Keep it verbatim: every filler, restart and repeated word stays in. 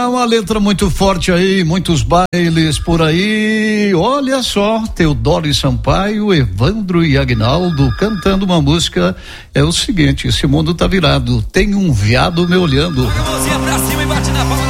Uma letra muito forte aí, muitos bailes por aí. Olha só, Teodoro Sampaio, Evandro e Agnaldo cantando uma música. É o seguinte, esse mundo tá virado. Tem um viado me olhando. Joga a mãozinha pra cima e bate na palma.